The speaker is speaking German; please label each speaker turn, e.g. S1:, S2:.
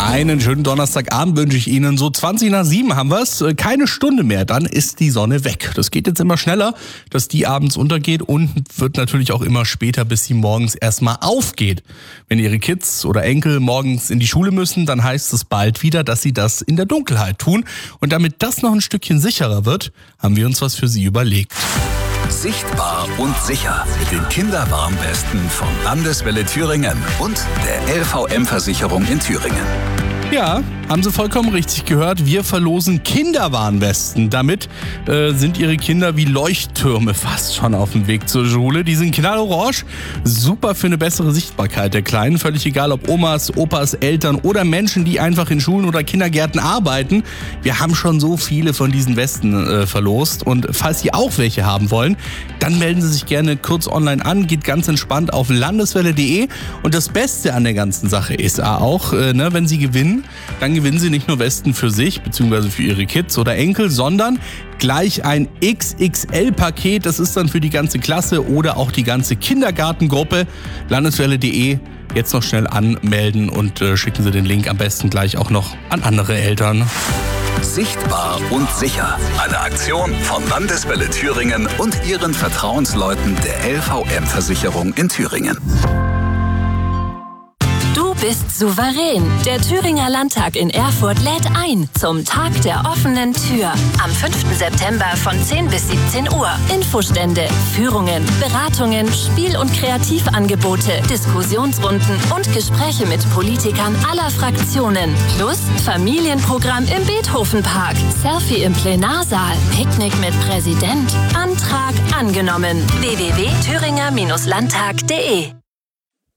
S1: Einen schönen Donnerstagabend wünsche ich Ihnen. So 6:20 haben wir es. Keine Stunde mehr, dann ist die Sonne weg. Das geht jetzt immer schneller, dass die abends untergeht und wird natürlich auch immer später, bis sie morgens erstmal aufgeht. Wenn Ihre Kids oder Enkel morgens in die Schule müssen, dann heißt es bald wieder, dass sie das in der Dunkelheit tun. Und damit das noch ein Stückchen sicherer wird, haben wir uns was für Sie überlegt.
S2: Sichtbar und sicher mit den Kinderwarnwesten von Landeswelle Thüringen und der LVM-Versicherung in Thüringen.
S1: Ja, haben Sie vollkommen richtig gehört. Wir verlosen Kinderwarnwesten. Damit sind Ihre Kinder wie Leuchttürme fast schon auf dem Weg zur Schule. Die sind knallorange, super für eine bessere Sichtbarkeit der Kleinen. Völlig egal, ob Omas, Opas, Eltern oder Menschen, die einfach in Schulen oder Kindergärten arbeiten. Wir haben schon so viele von diesen Westen verlost. Und falls Sie auch welche haben wollen, dann melden Sie sich gerne kurz online an. Geht ganz entspannt auf landeswelle.de. Und das Beste an der ganzen Sache ist auch, wenn Sie gewinnen, dann gewinnen Sie nicht nur Westen für sich bzw. für Ihre Kids oder Enkel, sondern gleich ein XXL-Paket. Das ist dann für die ganze Klasse oder auch die ganze Kindergartengruppe. Landeswelle.de. Jetzt noch schnell anmelden und schicken Sie den Link am besten gleich auch noch an andere Eltern.
S2: Sichtbar und sicher. Eine Aktion von Landeswelle Thüringen und ihren Vertrauensleuten der LVM-Versicherung in Thüringen.
S3: Du bist souverän. Der Thüringer Landtag in Erfurt lädt ein zum Tag der offenen Tür. Am 5. September von 10 bis 17 Uhr. Infostände, Führungen, Beratungen, Spiel- und Kreativangebote, Diskussionsrunden und Gespräche mit Politikern aller Fraktionen. Plus Familienprogramm im Beethovenpark, Selfie im Plenarsaal, Picknick mit Präsident. Antrag angenommen. www.thüringer-landtag.de